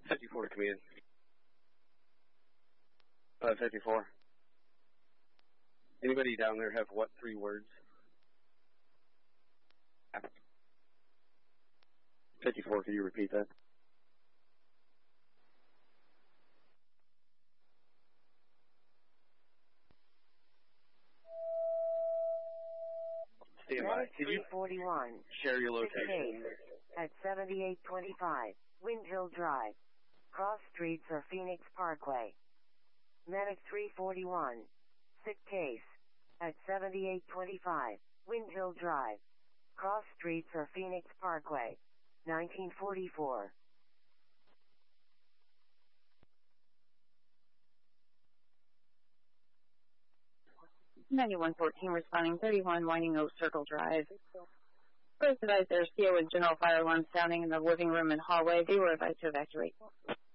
54 to command. 54. Anybody down there have what 3 words? 54, could you repeat that? Stand by. Could you 341. share your location? At 7825 Windhill Drive. Cross streets are Phoenix Parkway. Medic 341. Sick case. At 7825 Windhill Drive. Cross streets are Phoenix Parkway. 1944. Responding 31 Winding Oak Circle Drive. First advised there's CO with general fire alarm sounding in the living room and hallway. They were advised to evacuate.